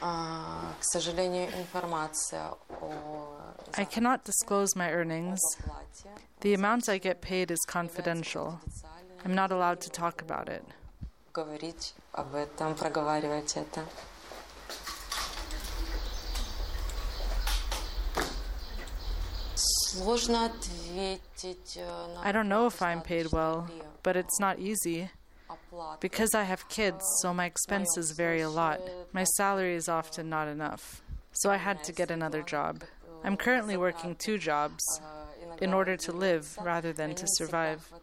К сожалению, информация о I cannot disclose my earnings. зарплате The amount I get paid is confidential. I'm not allowed to talk about it. говорить об этом, проговаривать это. Сложно ответить на I don't know if I'm paid well, but it's not easy. Because I have kids, so my expenses vary a lot. My salary is often not enough. So I had to get another job. I'm currently working 2 jobs in order to live rather than to survive.